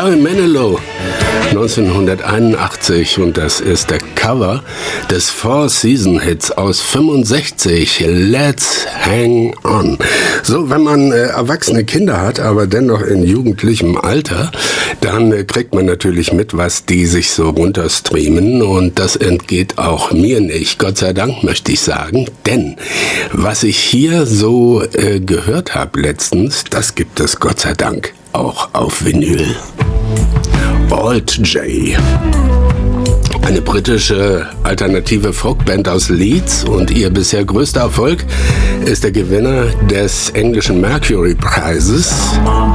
Barry Manilow 1981 und das ist der Cover des Four-Season-Hits aus 65, Let's Hang On. So, wenn man erwachsene Kinder hat, aber dennoch in jugendlichem Alter, dann kriegt man natürlich mit, was die sich so runterstreamen und das entgeht auch mir nicht, Gott sei Dank möchte ich sagen, denn was ich hier so gehört habe letztens, das gibt es Gott sei Dank auch auf Vinyl. Alt J, eine britische alternative Folkband aus Leeds und ihr bisher größter Erfolg ist der Gewinner des englischen Mercury Preises.